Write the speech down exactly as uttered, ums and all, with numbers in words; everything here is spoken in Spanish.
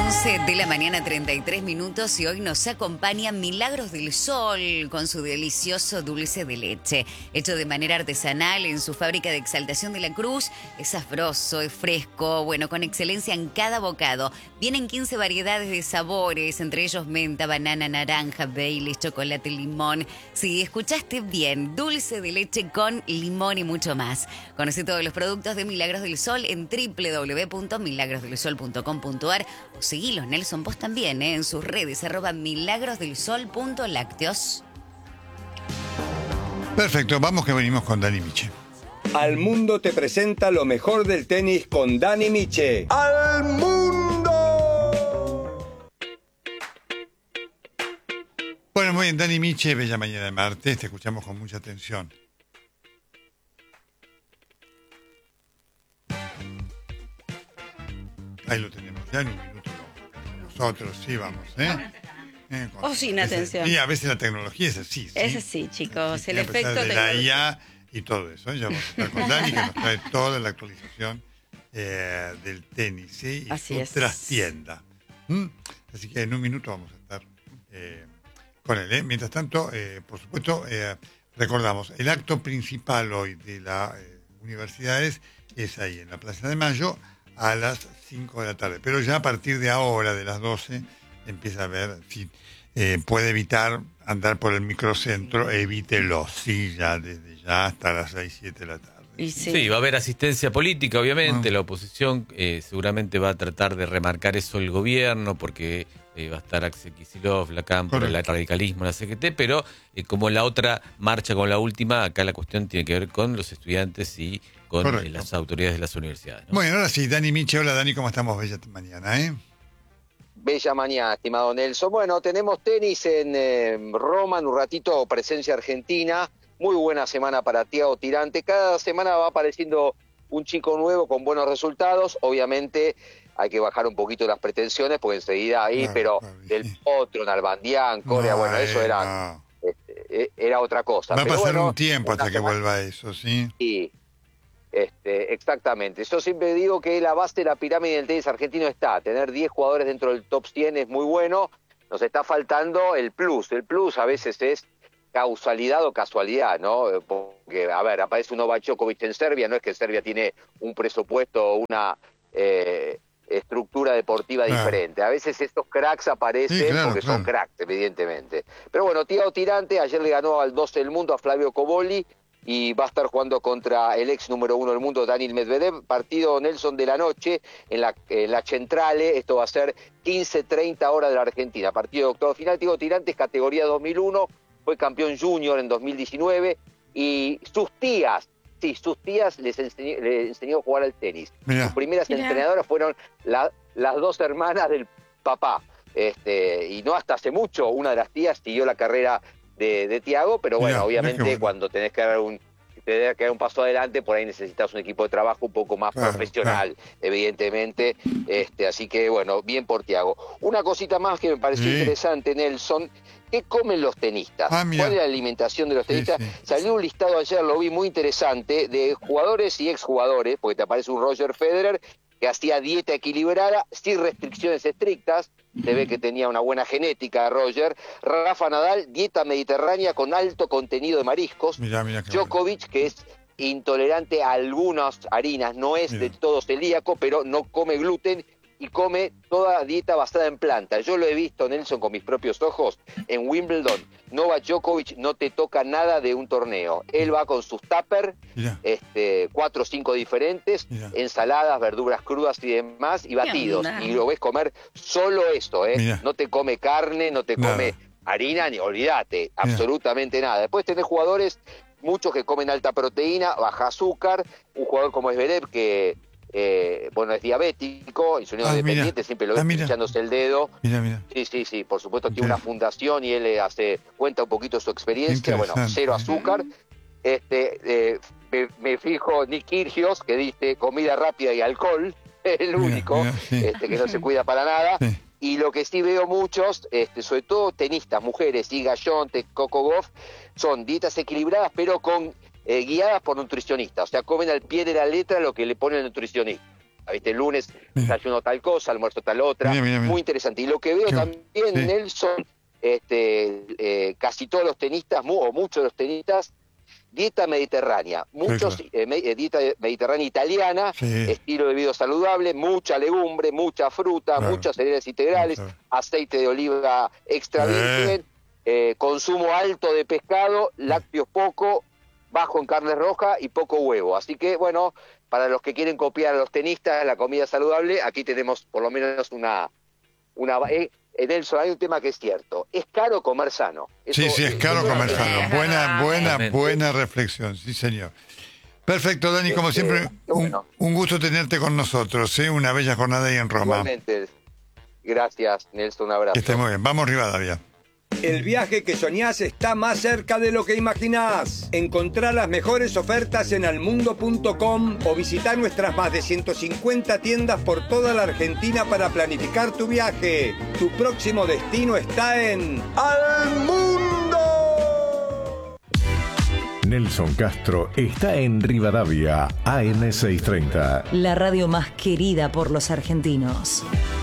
once de la mañana, treinta y tres minutos, y hoy nos acompaña Milagros del Sol con su delicioso dulce de leche, hecho de manera artesanal en su fábrica de Exaltación de la Cruz. Es sabroso, es fresco, bueno, con excelencia en cada bocado. Vienen quince variedades de sabores, entre ellos menta, banana, naranja, Baileys, chocolate, limón. Sí, escuchaste bien, dulce de leche con limón y mucho más. Conoce todos los productos de Milagros del Sol en doble u doble u doble u punto milagros del sol punto com punto a r o seguilos, Nelson, vos también, ¿eh? En sus redes, arroba milagrosdelsol.lácteos. Perfecto, vamos que venimos con Dani Miche. Al Mundo te presenta lo mejor del tenis con Dani Miche. ¡Al Mundo! Bueno, muy bien, Dani Miche, bella mañana de martes, te escuchamos con mucha atención. Ahí lo tenemos, ya en un minuto nosotros sí vamos, ¿eh? eh o oh, sin atención. Y a veces la tecnología es así. ¿sí? Es así, chicos, sí, el a efecto de la I A y todo eso. Ya vamos a estar con Dani, que nos trae toda la actualización eh, del tenis, ¿sí? Y así su es. trastienda. ¿Mm? Así que en un minuto vamos a estar eh, con él, ¿eh? Mientras tanto, eh, por supuesto, eh, recordamos, el acto principal hoy de las eh, universidades es ahí, en la Plaza de Mayo, a las cinco de la tarde. Pero ya a partir de ahora, de las doce, empieza a ver si eh, puede evitar andar por el microcentro, evítelo, sí, ya desde ya hasta las seis, siete de la tarde. Y sí. sí, va a haber asistencia política, obviamente. Ah. La oposición eh, seguramente va a tratar de remarcar eso el gobierno, porque eh, va a estar Axel Kicillof, la Cámpora, el radicalismo, la C G T, pero eh, como la otra marcha con la última, acá la cuestión tiene que ver con los estudiantes y con eh, las autoridades de las universidades, ¿no? Bueno, ahora sí, Dani Miche. Hola, Dani, ¿cómo estamos? Bella mañana, ¿eh? Bella mañana, estimado Nelson. Bueno, tenemos tenis en eh, Roma, en un ratito presencia argentina. Muy buena semana para Thiago Tirante. Cada semana va apareciendo un chico nuevo con buenos resultados. Obviamente hay que bajar un poquito las pretensiones, porque enseguida ahí, no, pero no, del Potro, Nalbandián, Corea, no, bueno, eso era, no. este, era otra cosa. Va a pero pasar bueno, un tiempo hasta que semana... vuelva eso, ¿sí? Sí. Este, exactamente. Yo siempre digo que la base de la pirámide del tenis argentino está. Tener diez jugadores dentro del top cien es muy bueno. Nos está faltando el plus. El plus a veces es causalidad o casualidad, ¿no? Porque, a ver, aparece un Novak Djokovic en Serbia. No es que Serbia tiene un presupuesto o una eh, estructura deportiva claro. diferente. A veces estos cracks aparecen sí, claro, porque claro. son cracks, evidentemente. Pero bueno, Thiago Tirante ayer le ganó al doce del mundo a Flavio Cobolli, y va a estar jugando contra el ex número uno del mundo, Daniil Medvedev. Partido, Nelson, de la noche en la, en la Centrale. Esto va a ser quince treinta horas de la Argentina. Partido de octavo final. Thiago Tirante es categoría dos mil uno, fue campeón junior en dos mil diecinueve, y sus tías, sí, sus tías les enseñó, les enseñó a jugar al tenis. Mirá. Sus primeras Mirá. entrenadoras fueron la, las dos hermanas del papá. Este, y no hasta hace mucho, una de las tías siguió la carrera de, de Thiago, pero bueno, mirá, obviamente bueno. cuando tenés que dar un tenés que dar un paso adelante, por ahí necesitas un equipo de trabajo un poco más claro, profesional, claro. evidentemente. Este, así que bueno, bien por Thiago. Una cosita más que me pareció sí. interesante, Nelson. ¿Qué comen los tenistas? Ah, ¿cuál es la alimentación de los tenistas? Sí, sí. Salió un listado ayer, lo vi muy interesante, de jugadores y exjugadores, porque te aparece un Roger Federer que hacía dieta equilibrada, sin restricciones estrictas. Se ve que tenía una buena genética, Roger. Rafa Nadal, dieta mediterránea con alto contenido de mariscos. Mirá, mirá Djokovic, bueno. que es intolerante a algunas harinas, no es mirá. de todo celíaco, pero no come gluten y come toda dieta basada en plantas. Yo lo he visto, Nelson, con mis propios ojos en Wimbledon. Novak Djokovic no te toca nada de un torneo. Él va con sus tuppers, este, cuatro o cinco diferentes, Mirá. ensaladas, verduras crudas y demás, y batidos. Y lo ves comer solo esto, ¿eh? Mirá. No te come carne, no te nada. come harina, ni olvídate, Mirá. absolutamente nada. Después tenés jugadores, muchos que comen alta proteína, baja azúcar. Un jugador como Zverev que... Eh, bueno, es diabético, insulino ah, dependiente, mira. siempre lo ves ah, pinchándose el dedo. Mira, mira. Sí, sí, sí, por supuesto tiene una fundación y él le hace, cuenta un poquito su experiencia. Bueno, cero azúcar. Este, eh, me, me fijo Nick Kyrgios, que dice comida rápida y alcohol, el único, mira, mira, sí. este, que no se cuida para nada. Sí. Y lo que sí veo muchos, este, sobre todo tenistas, mujeres, Iga Świątek, Coco Gauff, son dietas equilibradas, pero con... Eh, guiadas por nutricionistas, o sea, comen al pie de la letra lo que le pone el nutricionista. ¿viste? El lunes desayuno tal cosa, almuerzo tal otra, Mira, mira, mira. muy interesante. Y lo que veo Qué- también, sí. Nelson, este, eh, casi todos los tenistas, mu- o muchos de los tenistas, dieta mediterránea, muchos claro. eh, me- eh, dieta mediterránea italiana, Sí. estilo de vida saludable, mucha legumbre, mucha fruta, Claro. muchos cereales integrales, Claro. aceite de oliva extra Eh. virgen, eh, consumo alto de pescado, lácteos poco, bajo en carne roja y poco huevo. Así que, bueno, para los que quieren copiar a los tenistas la comida saludable, aquí tenemos por lo menos una... una eh, Nelson, hay un tema que es cierto. Es caro comer sano. Eso- Sí, sí, es caro eso comer es- sano. Buena, buena, Totalmente. buena reflexión, sí, señor. Perfecto, Dani, como Este, siempre, qué un, bueno. un gusto tenerte con nosotros, ¿eh? Una bella jornada ahí en Roma. Igualmente. Gracias, Nelson, un abrazo. Que esté muy bien. Vamos, Rivadavia. El viaje que soñás está más cerca de lo que imaginás. Encontrá las mejores ofertas en almundo punto com o visitá nuestras más de ciento cincuenta tiendas por toda la Argentina para planificar tu viaje. Tu próximo destino está en Almundo. Nelson Castro está en Rivadavia, A M seiscientos treinta. La radio más querida por los argentinos.